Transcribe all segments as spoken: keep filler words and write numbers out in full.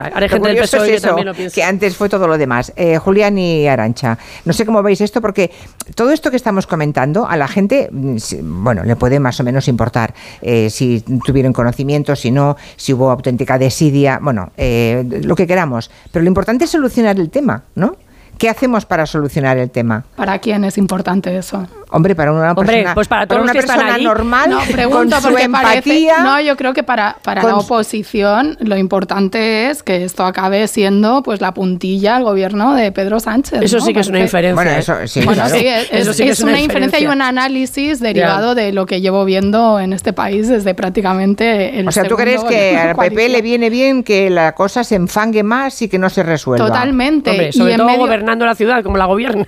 Hay gente del P S O E que eso, también lo piensa. Que antes fue todo lo demás. Eh, Julián y Arantxa, no sé cómo veis esto, porque todo esto que estamos comentando a la gente, bueno, le puede más o menos importar eh, si tuvieron conocimiento, si no, si hubo auténtica desidia, bueno, eh, lo que queramos. Pero lo importante es solucionar el tema, ¿no? ¿Qué hacemos para solucionar el tema? ¿Para quién es importante eso? Hombre, para una Hombre, persona, pues para todos para una los que persona están ahí. normal, no, pregunto con su porque empatía. Parece, no, yo creo que para, para la oposición lo importante es que esto acabe siendo pues la puntilla al gobierno de Pedro Sánchez. Eso ¿no? sí que es una Parece, inferencia. Bueno, eso sí, bueno, claro. sí, es, Eso sí que es, es una, una inferencia y inferencia. un análisis derivado Ya. de lo que llevo viendo en este país desde prácticamente el O sea, ¿tú segundo crees que gobierno al P P le coalición. viene bien que la cosa se enfangue más y que no se resuelva? Totalmente. Hombre, y sobre en todo medio- gobernando la ciudad como la gobierna.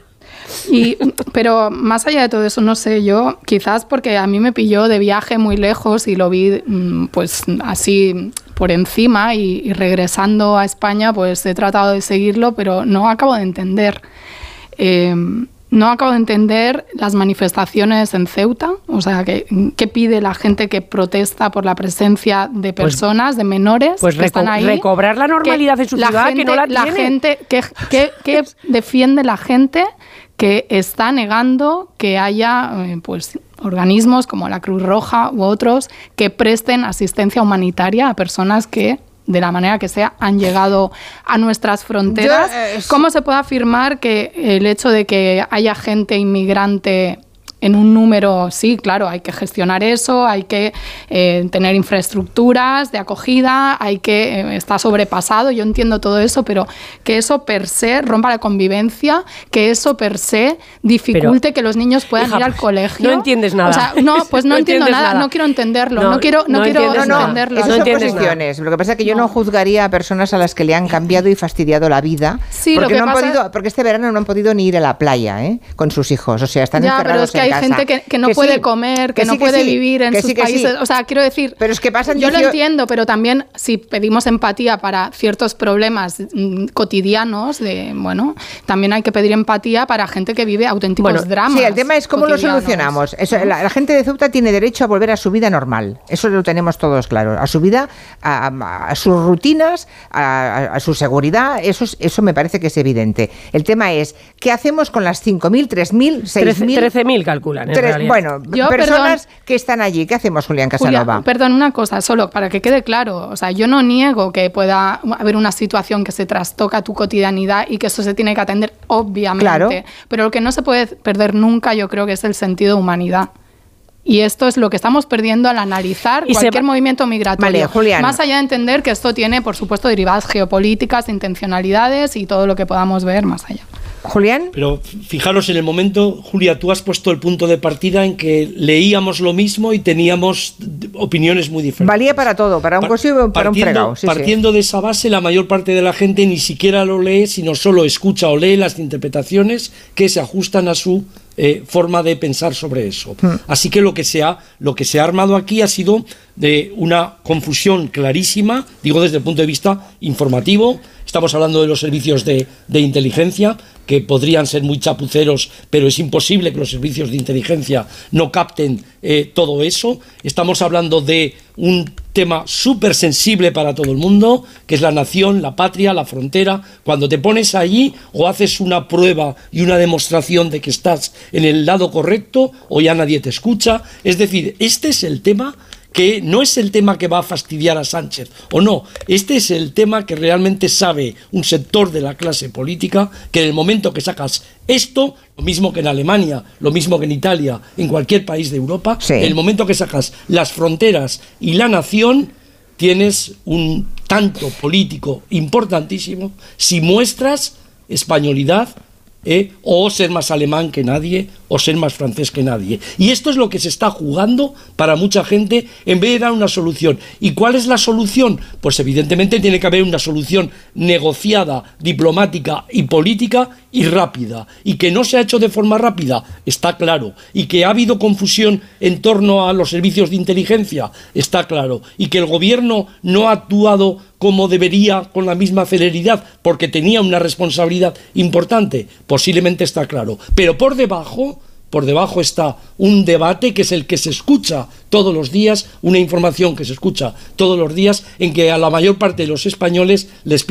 Y, pero más allá de todo eso, no sé, yo quizás porque a mí me pilló de viaje muy lejos y lo vi mm, pues así por encima y, y regresando a España pues he tratado de seguirlo, pero no acabo de entender. Eh, no acabo de entender las manifestaciones en Ceuta, o sea, ¿qué, qué pide la gente que protesta por la presencia de personas, de menores Pues que están reco- ahí? recobrar la normalidad en su la ciudad, gente, que no la tiene. gente, ¿qué, qué, qué defiende la gente que está negando que haya eh, pues organismos como la Cruz Roja u otros que presten asistencia humanitaria a personas que de la manera que sea han llegado a nuestras fronteras? Yo, eh, sí. ¿Cómo se puede afirmar que el hecho de que haya gente inmigrante en un número, sí, claro, hay que gestionar eso, hay que eh, tener infraestructuras de acogida, hay que eh, está sobrepasado, yo entiendo todo eso, pero que eso per se rompa la convivencia, que eso per se dificulte Pero, que los niños puedan hija, ir al pues, colegio. no entiendes nada. O sea, no, pues no, No entiendo entiendes nada, nada. no quiero entenderlo, No, no, quiero, no, no quiero entiendes No, no, entenderlo. esas No son entiendes posiciones. Lo que pasa es que yo no. No. juzgaría a personas a las que le han cambiado y fastidiado la vida, Sí, lo porque que no han pasa- podido, porque este verano no han podido ni ir a la playa, ¿eh? Con sus hijos, o sea, están Ya, encerrados pero es que en hay casa. gente que, que no Que puede sí, comer, que, que no sí, que puede sí, vivir en que sus sí, que países. sí. O sea, quiero decir, Pero es que pasan yo lo dicio- entiendo, pero también si pedimos empatía para ciertos problemas mm, cotidianos, de bueno, también hay que pedir empatía para gente que vive auténticos Bueno, dramas. Sí, el tema es cómo lo cotidianos. solucionamos. Eso, la, la gente de Ceuta tiene derecho a volver a su vida normal. Eso lo tenemos todos claro. A su vida, a, a- a sus rutinas, a, a- a su seguridad. Eso, es- eso me parece que es evidente. El tema es, ¿qué hacemos con las cinco mil, tres mil, seis mil? trece mil calculan, en Tres- realidad. bueno, Yo, personas perdón. que están allí. ¿Qué hacemos, Julián Julia, Casanova? perdón, una cosa, solo para que quede claro. O sea, yo no niego que pueda haber una situación que se trastoca tu cotidianidad y que eso se tiene que atender, obviamente. Claro. Pero lo que no se puede perder nunca, yo creo que es el sentido de humanidad. Y esto es lo que estamos perdiendo al analizar Y se cualquier va- movimiento migratorio. Vale, Julián. Más allá de entender que esto tiene, por supuesto, derivadas geopolíticas, intencionalidades y todo lo que podamos ver más allá. Julián. Pero fijaros en el momento, Julia, tú has puesto el punto de partida en que leíamos lo mismo y teníamos opiniones muy diferentes. Valía para todo, para un Par- cosillo y para un partiendo- fregado. Sí, sí. partiendo de esa base, la mayor parte de la gente ni siquiera lo lee, sino solo escucha o lee las interpretaciones que se ajustan a su eh, forma de pensar sobre eso. Hmm. Así que lo que se ha, lo que se ha armado aquí ha sido de una confusión clarísima, digo desde el punto de vista informativo. Estamos hablando de los servicios de, de inteligencia, que podrían ser muy chapuceros, pero es imposible que los servicios de inteligencia no capten eh, todo eso. Estamos hablando de un tema súper sensible para todo el mundo, que es la nación, la patria, la frontera. Cuando te pones allí, o haces una prueba y una demostración de que estás en el lado correcto, o ya nadie te escucha. Es decir, este es el tema que no es el tema que va a fastidiar a Sánchez, o no, este es el tema que realmente sabe un sector de la clase política, que en el momento que sacas esto, lo mismo que en Alemania, lo mismo que en Italia, en cualquier país de Europa, Sí. en el momento que sacas las fronteras y la nación, tienes un tanto político importantísimo si muestras españolidad, ¿eh? o ser más alemán que nadie, o ser más francés que nadie. Y esto es lo que se está jugando para mucha gente en vez de dar una solución. ¿Y cuál es la solución? Pues evidentemente tiene que haber una solución negociada, diplomática y política y rápida. Y que no se ha hecho de forma rápida, está claro. Y que ha habido confusión en torno a los servicios de inteligencia, está claro. Y que el gobierno no ha actuado como debería con la misma celeridad porque tenía una responsabilidad importante, posiblemente está claro. Pero por debajo, por debajo está un debate que es el que se escucha todos los días, una información que se escucha todos los días, en que a la mayor parte de los españoles les